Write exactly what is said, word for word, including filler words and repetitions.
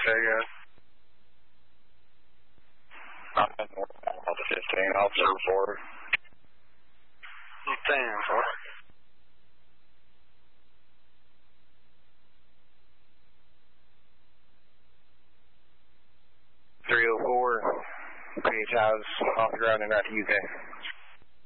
say again. I'm in Alpha fifteen, Alpha four. I'm staying for. three oh four, P H House, off the ground and out to U K.